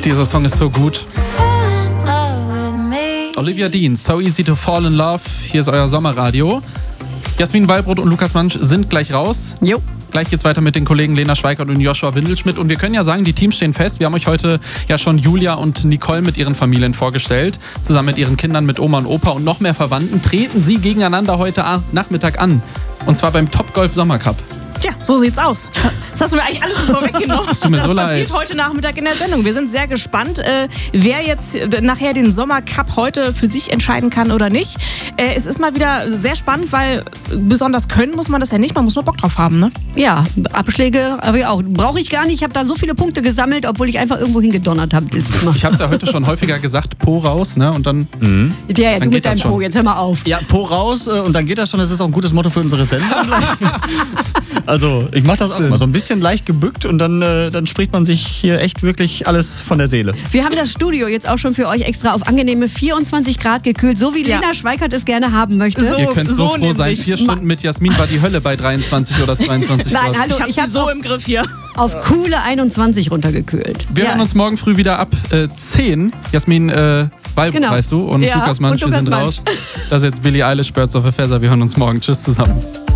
Dieser Song ist so gut. Olivia Dean, So Easy to Fall in Love. Hier ist euer Sommerradio. Jasmin Wallbrot und Lukas Mansch sind gleich raus. Jo. Gleich geht's weiter mit den Kollegen Lena Schweikert und Joshua Windelschmidt. Und wir können ja sagen, die Teams stehen fest. Wir haben euch heute ja schon Julia und Nicole mit ihren Familien vorgestellt. Zusammen mit ihren Kindern, mit Oma und Opa und noch mehr Verwandten treten sie gegeneinander heute Nachmittag an. Und zwar beim Topgolf Sommercup. Tja, so sieht's aus. Das hast du mir eigentlich alles schon vorweggenommen. Es tut mir so leid. Das passiert heute Nachmittag in der Sendung. Wir sind sehr gespannt, wer jetzt nachher den Sommercup heute für sich entscheiden kann oder nicht. Es ist mal wieder sehr spannend, weil besonders können muss man das ja nicht. Man muss nur Bock drauf haben, ne? Ja, Abschläge habe ich auch. Brauche ich gar nicht. Ich habe da so viele Punkte gesammelt, obwohl ich einfach irgendwo hingedonnert habe. Ich habe es ja heute schon häufiger gesagt, Po raus, ne? Und dann. Ja, dann du mit deinem Po, jetzt hör mal auf. Ja, Po raus und dann geht das schon. Das ist auch ein gutes Motto für unsere Sendung. Also, ich mache das auch immer so ein bisschen leicht gebückt und dann spricht man sich hier echt wirklich alles von der Seele. Wir haben das Studio jetzt auch schon für euch extra auf angenehme 24 Grad gekühlt, so wie Lena Schweikert es gerne haben möchte. Ihr könnt so froh sein. 4 Stunden mit Jasmin war die Hölle bei 23 oder 22 Grad. Nein, hallo, ich habe so im Griff hier. Auf coole 21 runtergekühlt. Wir hören uns morgen früh wieder ab 10. Jasmin Wallbrot, weißt du, und Lukas Mansch, wir sind raus. Das ist jetzt Billie Eilish, Birds of a Feather. Wir hören uns morgen. Tschüss zusammen.